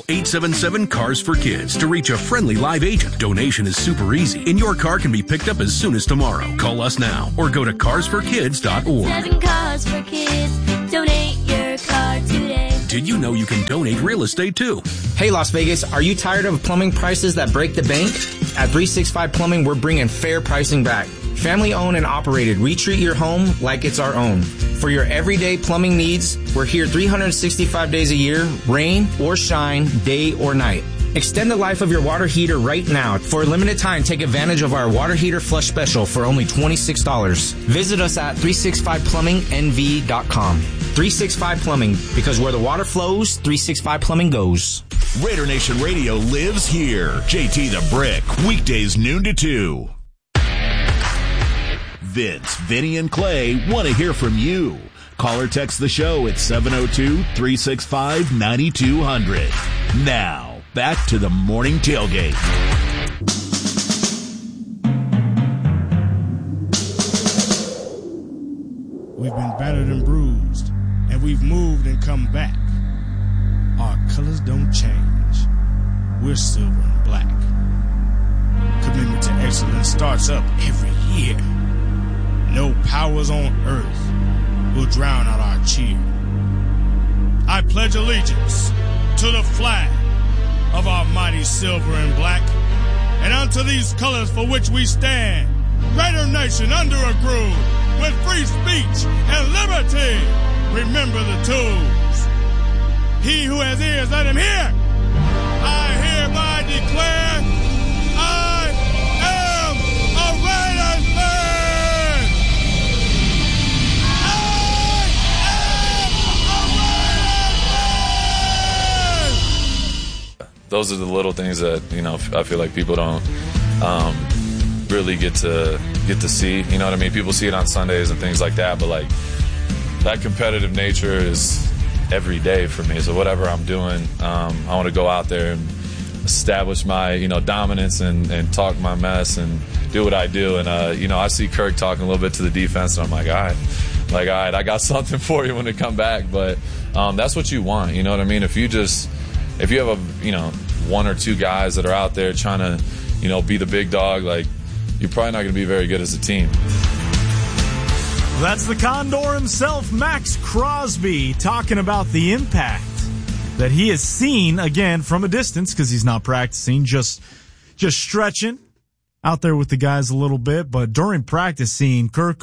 877-CARS-FOR-KIDS to reach a friendly live agent. Donation is super easy, and your car can be picked up as soon as tomorrow. Call us now or go to carsforkids.org. 7 Cars for Kids. Donate your car today. Did you know you can donate real estate too? Hey, Las Vegas, are you tired of plumbing prices that break the bank? At 365 Plumbing, we're bringing fair pricing back. Family owned and operated, we treat your home like it's our own. For your everyday plumbing needs, we're here 365 days a year, rain or shine, day or night. Extend the life of your water heater right now. For a limited time, take advantage of our water heater flush special for only $26. Visit us at 365plumbingnv.com. 365 Plumbing, because where the water flows, 365 Plumbing goes. Raider Nation Radio lives here. JT the Brick, weekdays noon to 2. Vince, Vinny, and Clay want to hear from you. Call or text the show at 702-365-9200. Now, back to the morning tailgate. We've been battered and bruised, and we've moved and come back. Our colors don't change. We're silver and black. Commitment to excellence starts up every year. No powers on earth will drown out our cheer. I pledge allegiance to the flag of our mighty silver and black, and unto these colors for which we stand, Raider Nation under a groove, with free speech and liberty. Remember the tools. He who has ears, let him hear. I hereby declare I am a Raiders fan. I am a Raiders fan. Those are the little things that, I feel like people don't really get to see. You know what I mean? People see it on Sundays and things like that, but like that competitive nature is every day for me. So whatever I'm doing, I want to go out there and establish my, dominance and talk my mess and do what I do. And, I see Kirk talking a little bit to the defense, and I'm like, all right, I got something for you when they come back. But that's what you want. You know what I mean? If you have one or two guys that are out there trying to, be the big dog, like, you're probably not going to be very good as a team. That's the Condor himself, Max Crosby, talking about the impact that he has seen, again, from a distance, because he's not practicing, just stretching out there with the guys a little bit. But during practice, seeing Kirk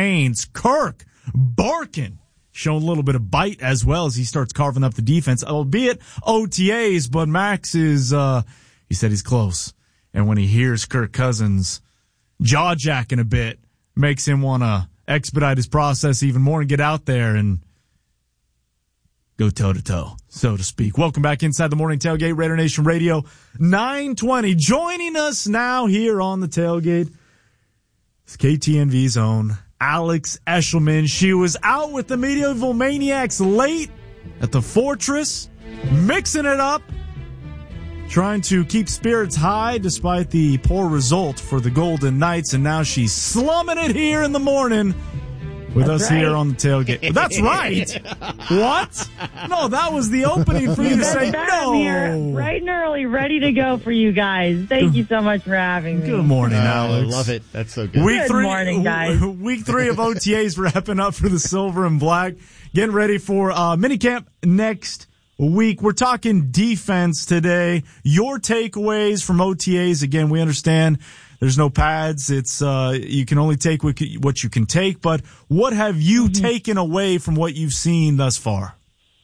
barking, showing a little bit of bite as well as he starts carving up the defense, albeit OTAs. But Max is, he said he's close. And when he hears Kirk Cousins jaw-jacking a bit, makes him want to expedite his process even more and get out there and go toe-to-toe, so to speak. Welcome back inside the Morning Tailgate, Raider Nation Radio 920. Joining us now here on the tailgate is KTNV's own Alex Eshelman. She was out with the Medieval Maniacs late at the Fortress, mixing it up, trying to keep spirits high despite the poor result for the Golden Knights, and now she's slumming it here in the morning with us here on the tailgate. That's right. What? No, that was the opening for you to say no. I'm here bright and early, ready to go for you guys. Thank you so much for having me. Good morning, Alex. I love it. That's so good. Good morning, guys. Week 3 of OTAs wrapping up for the Silver and Black. Getting ready for minicamp next week. We're talking defense today. Your takeaways from OTAs. Again, we understand there's no pads. It's you can only take what you can take. But what have you taken away from what you've seen thus far?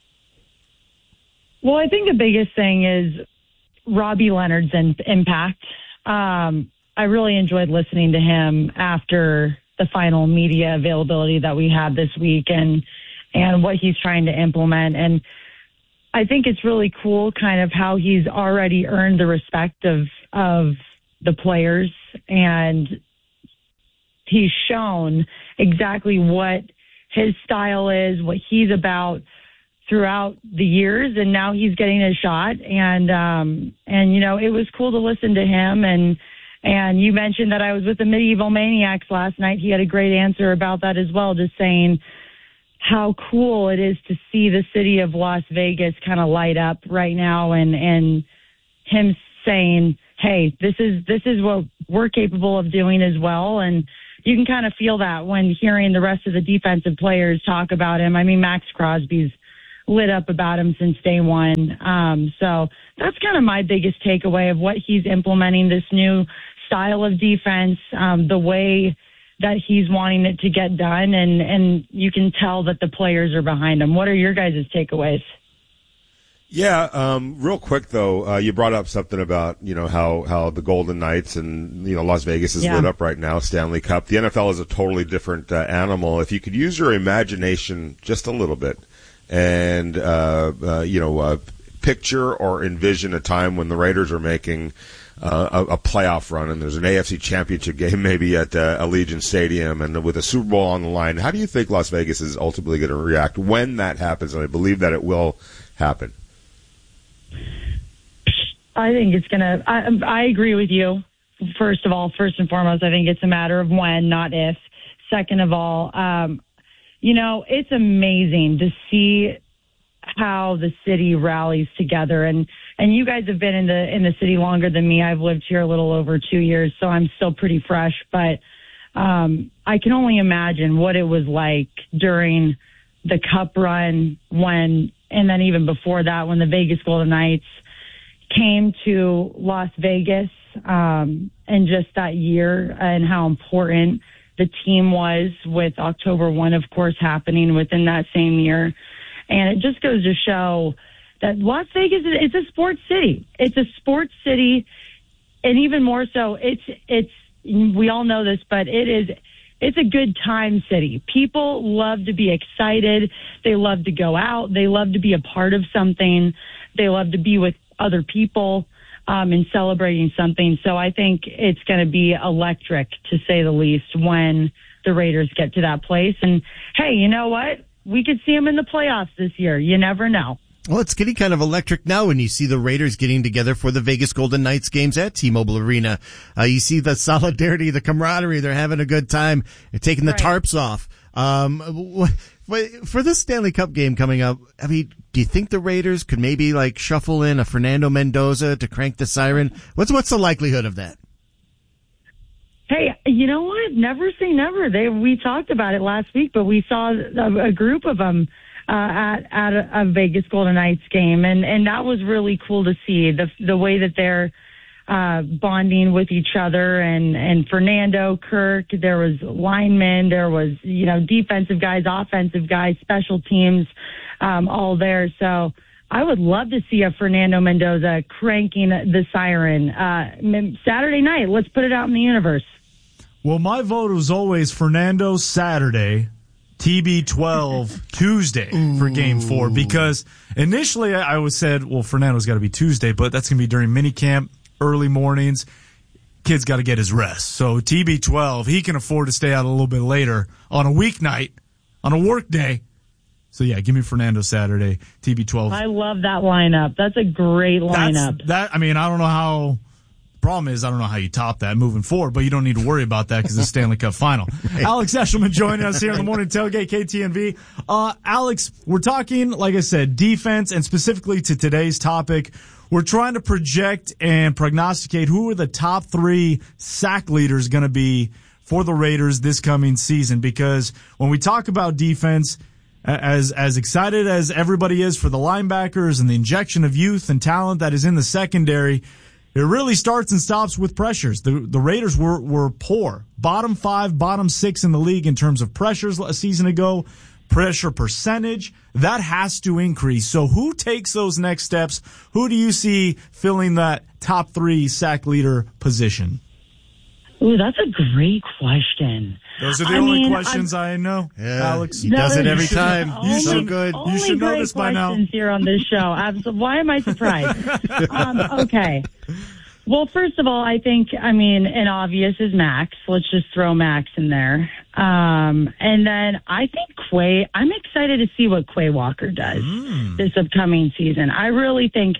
Well, I think the biggest thing is Robbie Leonard's impact. I really enjoyed listening to him after the final media availability that we had this week and what he's trying to implement. And I think it's really cool kind of how he's already earned the respect of the players, and he's shown exactly what his style is, what he's about throughout the years, and now he's getting a shot. And it was cool to listen to him. And you mentioned that I was with the Medieval Maniacs last night. He had a great answer about that as well, just saying, how cool it is to see the city of Las Vegas kind of light up right now, and him saying, hey, this is what we're capable of doing as well. And you can kind of feel that when hearing the rest of the defensive players talk about him. I mean, Max Crosby's lit up about him since day one. So that's kind of my biggest takeaway of what he's implementing, this new style of defense, the way that he's wanting it to get done. And you can tell that the players are behind him. What are your guys' takeaways? Yeah, real quick though, you brought up something about, how the Golden Knights and, Las Vegas is lit up right now, Stanley Cup. The NFL is a totally different animal. If you could use your imagination just a little bit and, picture or envision a time when the Raiders are making a playoff run and there's an AFC championship game maybe at Allegiant Stadium and with a Super Bowl on the line, how do you think Las Vegas is ultimately going to react when that happens? And I believe that it will happen. I think it's going to, I agree with you. First and foremost, I think it's a matter of when, not if. Second of all, it's amazing to see how the city rallies together. And you guys have been in the city longer than me. I've lived here a little over 2 years, so I'm still pretty fresh. But I can only imagine what it was like during the Cup run and then even before that, when the Vegas Golden Knights came to Las Vegas, and just that year and how important the team was, with October 1, of course, happening within that same year. And it just goes to show that Las Vegas is a sports city. It's a sports city, and even more so, it's we all know this, but it's a good time city. People love to be excited. They love to go out. They love to be a part of something. They love to be with other people and celebrating something. So I think it's going to be electric, to say the least, when the Raiders get to that place. And, hey, you know what? We could see them in the playoffs this year. You never know. Well, it's getting kind of electric now when you see the Raiders getting together for the Vegas Golden Knights games at T-Mobile Arena. You see the solidarity, the camaraderie. They're having a good time. They're taking the tarps off. For this Stanley Cup game coming up, I mean, do you think the Raiders could maybe shuffle in a Fernando Mendoza to crank the siren? What's the likelihood of that? Hey, you know what? Never say never. We talked about it last week, but we saw a group of them at a Vegas Golden Knights game, and that was really cool to see the way that they're bonding with each other. And Fernando, Kirk, there was linemen, there was defensive guys, offensive guys, special teams, all there. So I would love to see a Fernando Mendoza cranking the siren Saturday night. Let's put it out in the universe. Well, my vote was always Fernando Saturday, TB12 Tuesday for Game 4, because initially I always said, well, Fernando's got to be Tuesday, but that's going to be during minicamp, early mornings. Kid's got to get his rest. So TB12, he can afford to stay out a little bit later on a weeknight, on a work day. So, yeah, give me Fernando Saturday, TB12. I love that lineup. That's a great lineup. I don't know how... Problem is, I don't know how you top that moving forward, but you don't need to worry about that because it's Stanley Cup final. Alex Eshelman joining us here on the Morning Tailgate, KTNV. Alex, we're talking, like I said, defense, and specifically to today's topic, we're trying to project and prognosticate who are the top 3 sack leaders going to be for the Raiders this coming season, because when we talk about defense, as excited as everybody is for the linebackers and the injection of youth and talent that is in the secondary, it really starts and stops with pressures. The Raiders were poor. Bottom 5, bottom 6 in the league in terms of pressures a season ago. Pressure percentage, that has to increase. So who takes those next steps? Who do you see filling that top 3 sack leader position? Ooh, that's a great question. Those are the only questions I know, Alex. He does it every time. You should, good. You should know this by now. Here on this show. Why am I surprised? Okay. Well, first of all, I think, an obvious is Max. Let's just throw Max in there. And then I think Quay, I'm excited to see what Quay Walker does this upcoming season. I really think,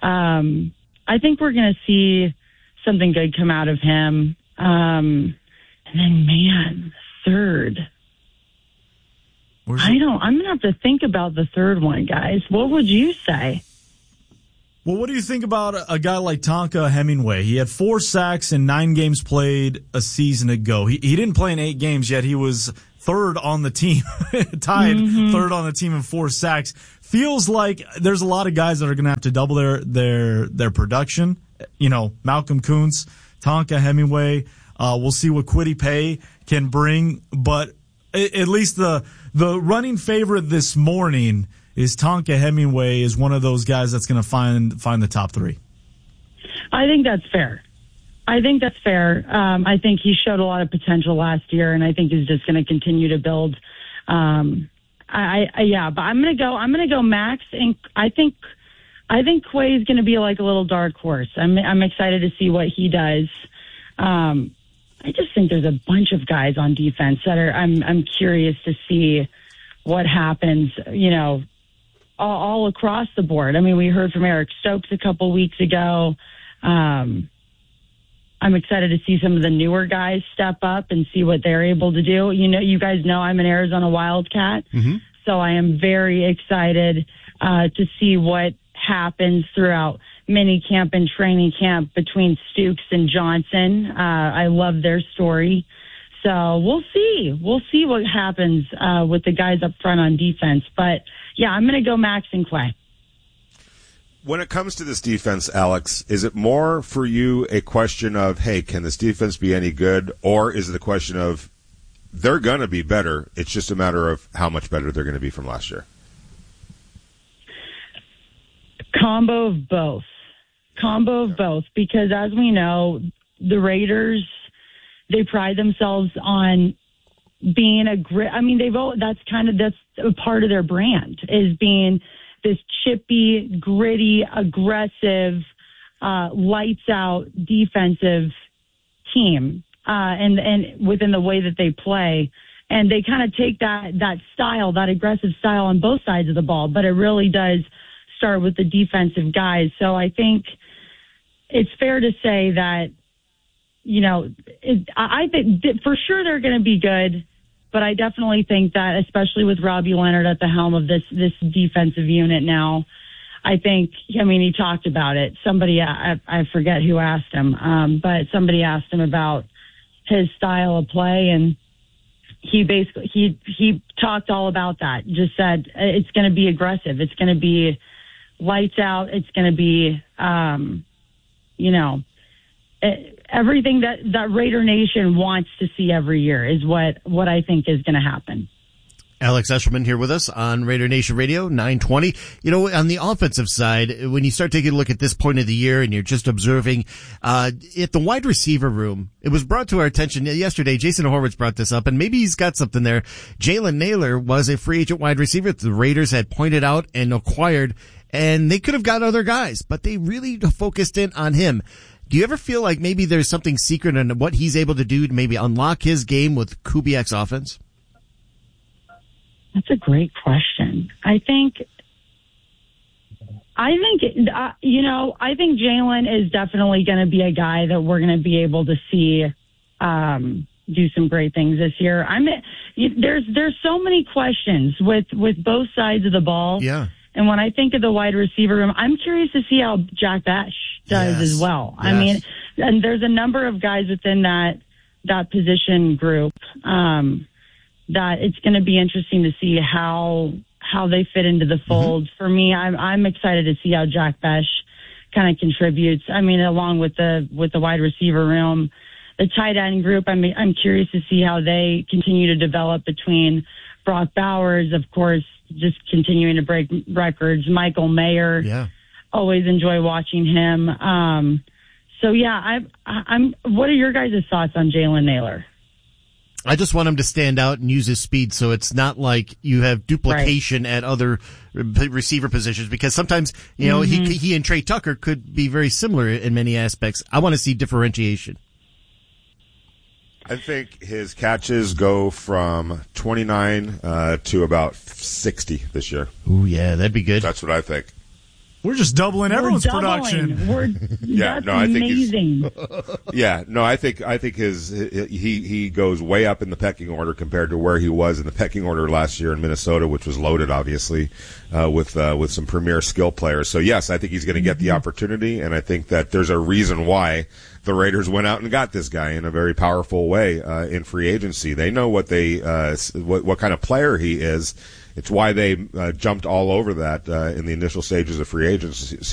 I think we're going to see something good come out of him. And then, third. I'm going to have to think about the third one, guys. What would you say? Well, what do you think about a guy like Tonka Hemingway? He had 4 sacks in 9 games played a season ago. He didn't play in 8 games yet. He was third on the team, tied third on the team in 4 sacks. Feels like there's a lot of guys that are going to have to double their production. You know, Malcolm Kuntz, Tonka Hemingway. We'll see what Kwity Paye can bring, but at least the running favorite this morning is Tonka Hemingway is one of those guys that's going to find the top 3. I think that's fair. I think he showed a lot of potential last year, and I think he's just going to continue to build. But I'm going to go Max, and I think Quay is going to be like a little dark horse. I'm excited to see what he does. I just think there's a bunch of guys on defense that I'm curious to see what happens, you know, all across the board. I mean, we heard from Eric Stokes a couple weeks ago. I'm excited to see some of the newer guys step up and see what they're able to do. You know, you guys know I'm an Arizona Wildcat, so I am very excited to see what happens throughout mini camp and training camp between Stukes and Johnson. I love their story. So we'll see. We'll see what happens with the guys up front on defense. But, yeah, I'm going to go Max and Quay. When it comes to this defense, Alex, is it more for you a question of, hey, can this defense be any good? Or is it a question of they're going to be better, it's just a matter of how much better they're going to be from last year? Combo of both, because as we know, the Raiders, they pride themselves on being that's a part of their brand, is being this chippy, gritty, aggressive, lights out defensive team, and within the way that they play. And they kind of take that style, that aggressive style on both sides of the ball, but it really does start with the defensive guys. So I think it's fair to say that, you know, I think for sure they're going to be good, but I definitely think that, especially with Robbie Leonard at the helm of this defensive unit now, I think, I mean, he talked about it. Somebody, I forget who asked him, but somebody asked him about his style of play, and he talked all about that. Just said it's going to be aggressive. It's going to be lights out. It's going to be, everything that Raider Nation wants to see every year is what I think is going to happen. Alex Eshelman here with us on Raider Nation Radio 920. You know, on the offensive side, when you start taking a look at this point of the year and you're just observing, at the wide receiver room, it was brought to our attention yesterday. Jason Horwitz brought this up, and maybe he's got something there. Jalen Naylor was a free agent wide receiver that the Raiders had pointed out and acquired, and they could have got other guys, but they really focused in on him. Do you ever feel like maybe there's something secret in what he's able to do to maybe unlock his game with Kubiak's offense? That's a great question. I think Jalen is definitely going to be a guy that we're going to be able to see do some great things this year. There's so many questions with both sides of the ball. Yeah. And when I think of the wide receiver room, I'm curious to see how Jack Bash does as well. Yes. I mean, and there's a number of guys within that position group that it's going to be interesting to see how they fit into the fold. Mm-hmm. For me, I'm excited to see how Jack Bash kind of contributes. I mean, along with the wide receiver room, the tight end group. I'm curious to see how they continue to develop between Brock Bowers, of course, just continuing to break records. Michael Mayer, always enjoy watching him. What are your guys' thoughts on Jalen Naylor? I just want him to stand out and use his speed, so it's not like you have duplication at other receiver positions, because sometimes, you know, he and Trey Tucker could be very similar in many aspects. I want to see differentiation. I think his catches go from 29 to about 60 this year. Ooh, yeah, that'd be good. That's what I think. We're just doubling everyone's We're doubling. production. That's amazing. I think he goes way up in the pecking order compared to where he was in the pecking order last year in Minnesota, which was loaded, obviously, with some premier skill players. So yes, I think he's going to get the opportunity, and I think that there's a reason why the Raiders went out and got this guy in a very powerful way in free agency. They know what kind of player he is. It's why they jumped all over that in the initial stages of free agency